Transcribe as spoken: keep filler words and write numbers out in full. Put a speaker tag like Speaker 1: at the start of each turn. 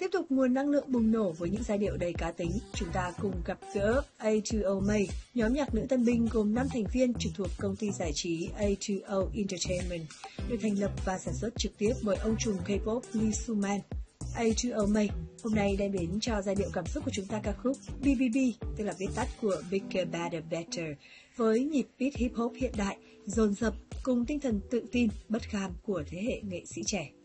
Speaker 1: Tiếp tục nguồn năng lượng bùng nổ với những giai điệu đầy cá tính, chúng ta cùng gặp gỡ A hai O May, nhóm nhạc nữ tân binh gồm năm thành viên trực thuộc công ty giải trí A hai O Entertainment, được thành lập và sản xuất trực tiếp bởi ông trùm K-pop Lee Soo-man. A hai O May hôm nay đem đến cho giai điệu cảm xúc của chúng ta ca khúc B B B, tức là viết tắt của Bigger, Better, Better, với nhịp beat hip hop hiện đại, dồn dập cùng tinh thần tự tin, bất kham của thế hệ nghệ sĩ trẻ.